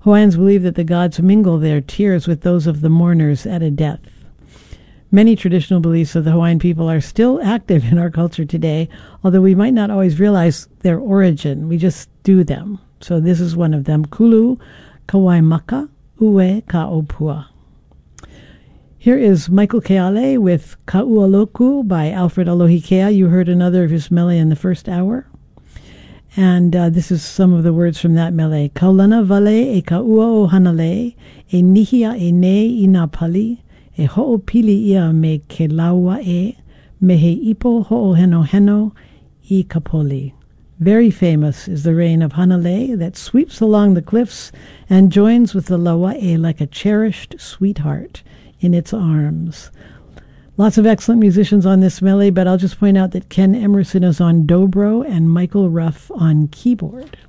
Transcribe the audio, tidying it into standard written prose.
Hawaiians believe that the gods mingle their tears with those of the mourners at a death. Many traditional beliefs of the Hawaiian people are still active in our culture today, although we might not always realize their origin. We just do them. So this is one of them. Kulu Kawaimaka Ue Ka'opua. Here is Michael Keale with Ka'ualoku by Alfred Alohikea. You heard another of his mele in the first hour. And this is some of the words from that mele. Kaulana vale e ka'ua o hanale, e nihia e ne ina pali, e ho'opili ia me ke laua e, me he ipo ho'oheno heno I kapoli. Very famous is the rain of Hanalei that sweeps along the cliffs and joins with the Lauae like a cherished sweetheart in its arms. Lots of excellent musicians on this mele, but I'll just point out that Ken Emerson is on dobro and Michael Ruff on keyboard.